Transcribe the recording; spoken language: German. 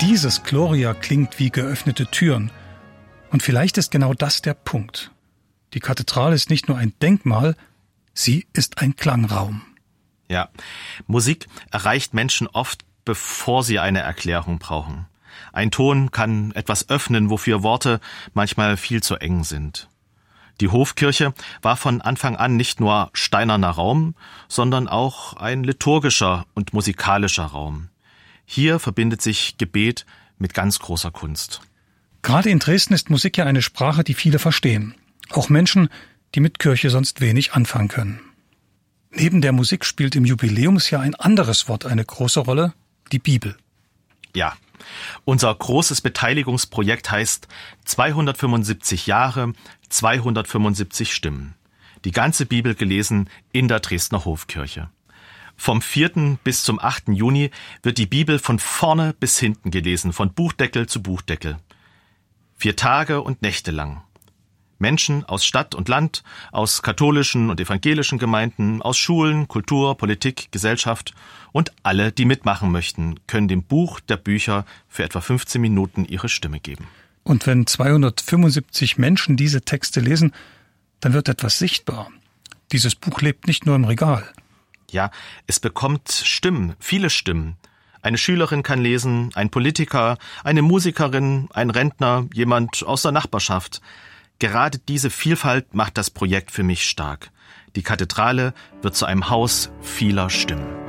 dieses Gloria klingt wie geöffnete Türen. Und vielleicht ist genau das der Punkt. Die Kathedrale ist nicht nur ein Denkmal, sie ist ein Klangraum. Ja, Musik erreicht Menschen oft, bevor sie eine Erklärung brauchen. Ein Ton kann etwas öffnen, wofür Worte manchmal viel zu eng sind. Die Hofkirche war von Anfang an nicht nur steinerner Raum, sondern auch ein liturgischer und musikalischer Raum. Hier verbindet sich Gebet mit ganz großer Kunst. Gerade in Dresden ist Musik ja eine Sprache, die viele verstehen. Auch Menschen, die mit Kirche sonst wenig anfangen können. Neben der Musik spielt im Jubiläumsjahr ein anderes Wort eine große Rolle, die Bibel. Ja, unser großes Beteiligungsprojekt heißt 275 Jahre, 275 Stimmen. Die ganze Bibel gelesen in der Dresdner Hofkirche. Vom 4. bis zum 8. Juni wird die Bibel von vorne bis hinten gelesen, von Buchdeckel zu Buchdeckel. 4 Tage und Nächte lang. Menschen aus Stadt und Land, aus katholischen und evangelischen Gemeinden, aus Schulen, Kultur, Politik, Gesellschaft und alle, die mitmachen möchten, können dem Buch der Bücher für etwa 15 Minuten ihre Stimme geben. Und wenn 275 Menschen diese Texte lesen, dann wird etwas sichtbar. Dieses Buch lebt nicht nur im Regal. Ja, es bekommt Stimmen, viele Stimmen. Eine Schülerin kann lesen, ein Politiker, eine Musikerin, ein Rentner, jemand aus der Nachbarschaft. Gerade diese Vielfalt macht das Projekt für mich stark. Die Kathedrale wird zu einem Haus vieler Stimmen.